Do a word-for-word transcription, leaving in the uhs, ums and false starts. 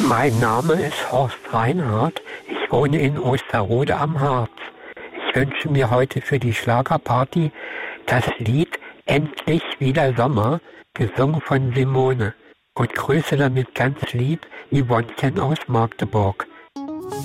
Mein Name ist Horst Reinhardt. Ich wohne in Osterode am Harz. Ich wünsche mir heute für die Schlagerparty das Lied Endlich wieder Sommer, gesungen von Simone. Und grüße damit ganz lieb Yvonnechen aus Magdeburg.